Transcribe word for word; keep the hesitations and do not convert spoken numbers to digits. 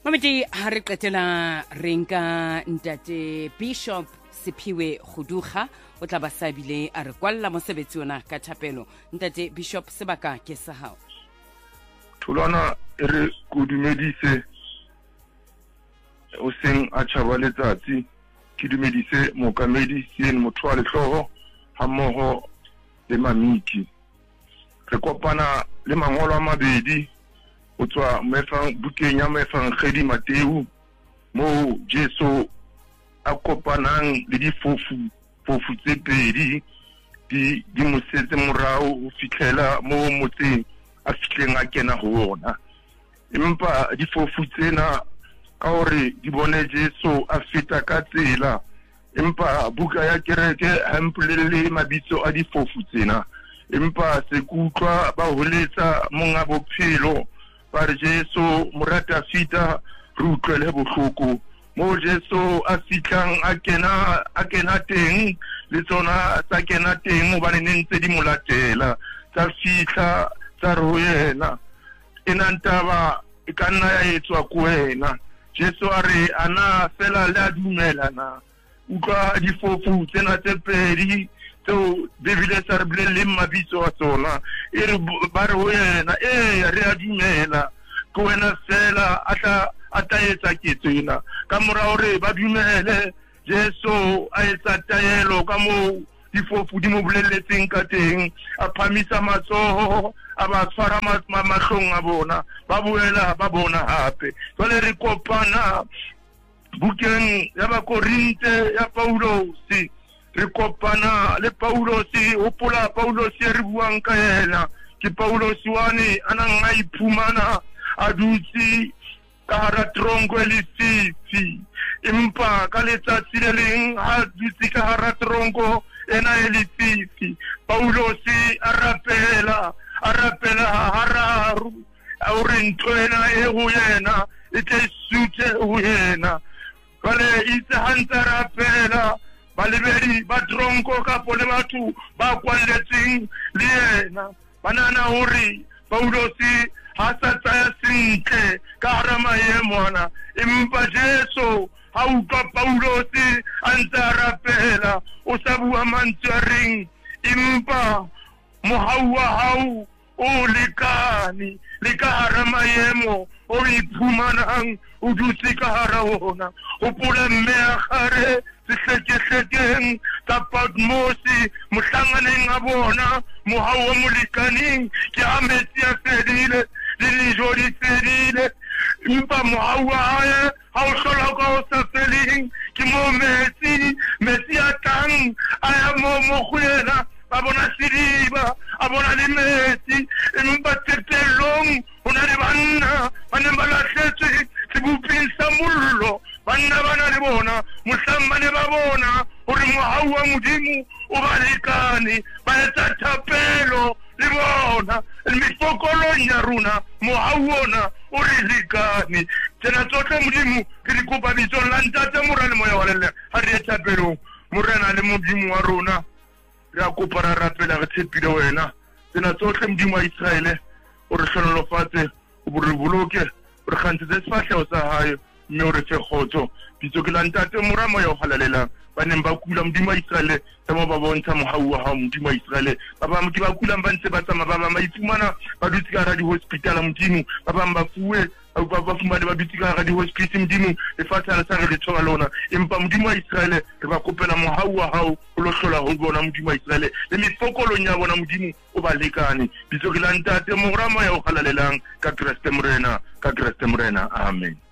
Mamedi ha re qetela re nka ntate Bishop Siphiwe Khuduga o tla ba sabile a re kwalla mosebetsi ona ka thapelo. Ntate Bishop sebaka ke sa hao. Thulana re kudumedise o seng a tshaba letsatsi ke dumedise mokamedi sien motho wa lehloho ha mmoho le mamiki re kopana le mangolo a mabedi o tswa mefang bukeng ya mefang Khedi Mateu mo Jesu a kopanang le difofu fofu tse pedi di di mosetse morao o fitlhela mo motseng a fitleng a kena ho ona empa difofu tsena ka hore di bone Jesu a feta ka tsela empa buka ya kereke ha mpolelle mabitso a difofu tsena empa se kutlwa ba holetsa monga bophelo ba re Jesu morata fita re utlwele bohloko mo Jesu a fitlang a kena a kena teng le tsona tsa kena teng hobane ne ntse di molatela tsa fitla tsa re ho yena ena ntaba e ka nna ya etswa ko wena Jesu a re ana fela le a dumela na utlwa difofu tsena tse pedi tseo Bibele sa re bolelle mabitso a tsona e re ba re ho yena eh re a dumela ko wena fela a tla a tla etsa ketsena ka mora hore ba dumele Jesu a etsa taelo ka mo difofu di mo bolelletseng ka teng a phamisa matsoho a ba tshwara mahlong a bona ba boela ba bona hape jwale re kopana bukeng ya ba Korinte ya Paulosi re kopana le Paulosi hopola Paulosi re buang ka yena ke Paulosi wane anang a iphumana a dutse ka hara tronko le fifi empa ka letsatsi le leng ha dutse ka hara tronko ena le fifi Paulosi a rapela a rapela hararu a re ntwena e ho yena e tle sute ho yena kale itse hantsa rapela ba lebedi ba tronko ka pole batho ba kwalletseng le yena banana hore Paulosi ha sa tsaya sentle ka hara maemo ana empa Jesu ha utlwa Paulosi a ntse rapela o sa bua mantswe a reng empa mohau wa hao o lekane le ka hara maemo o iphumanang o dutse ka hara ona o pula mme a gare sehleke-hlekeng ka Patmosi mohlanganeng a bona mohau wa molekaneng ke ha metsi a fedile le dijo di fedile empa mohau wa hae ha o hlola ka o sa feleng ke mo metsi metsi a tlang a ya mo mo kgwena ba bona sediba a bona le metsi empa tsetelong ho na le banna ba ne ba lahletswe seboping sa mollo banna bana le bona mohlambane ba bona hore mohau wa modimo o ba lekane ba etsa thapelo le bona mefokolong ya rona mohau ona o re lekane tsena tsohle modimo ke di kopa bitsong la ntate morena moya wa lelle ha re thapelong morena le modimo wa rona re a kopa ra rapela re tshepile wena tsena tsohle modimo wa Israele o re hlonolofatse o re boloke re kgantse sefahlego sa hae mme o re fe kgotso bitso ke la ntate mora moya o halalelang ba neng ba kula modimo wa Israele tsa mo ba bontsha mohau wa hao modimo wa Israele ba ba motho ba kulang ba ntse ba tsama ba ba ifumana ba dutse ka hara di-hospital modimo ba bang ba fuwe ba fumane ba dutse ka hara di-hospital modimo lefatshe le sa re le thoba lona empa modimo wa Israele re ba kopela mohau wa hao o lo hlola ho bona modimo wa Israele le mefokolong ya bona modimo o ba lekane bitso ke la ntate mora moya o halalelang ka Kriste morena ka Kriste morena amen.